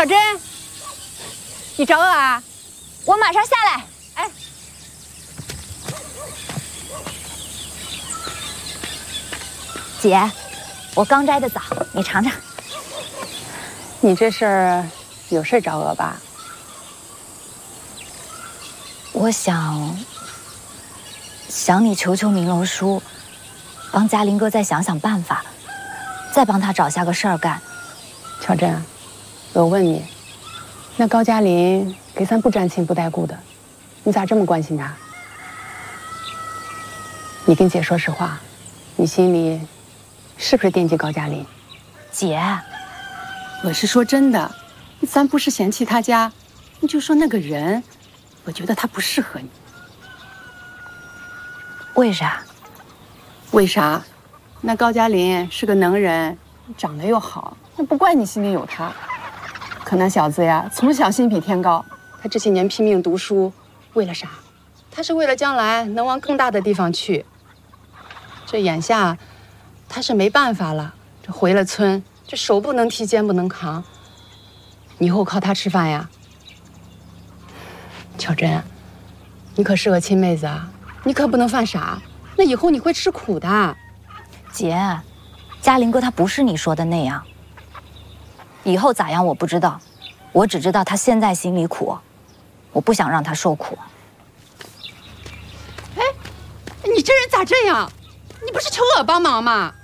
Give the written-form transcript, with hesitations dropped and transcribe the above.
小珍，你找我啊？ 我马上下来。 哎， 姐，我刚摘的枣，你尝尝。 你这是有事找我吧？ 我想你求求明楼叔，帮嘉林哥再想想办法，再帮他找下个事儿干。 乔珍，我问你，那高加林给咱不沾亲不带故的，你咋这么关心他？你跟姐说实话，你心里是不是惦记高加林？ 姐， 我是说真的，咱不是嫌弃他家，你就说那个人，我觉得他不适合你。 为啥？ 为啥？那高加林是个能人，长得又好，那不怪你心里有他。可那小子呀，从小心比天高。他这些年拼命读书，为了啥？他是为了将来能往更大的地方去。这眼下，他是没办法了。这回了村，这手不能提，肩不能扛，以后靠他吃饭呀。巧珍，你可是个亲妹子啊，你可不能犯傻，那以后你会吃苦的。 姐，嘉林哥他不是你说的那样。以后咋样我不知道，我只知道他现在心里苦，我不想让他受苦。 哎，你这人咋这样？你不是求我帮忙吗？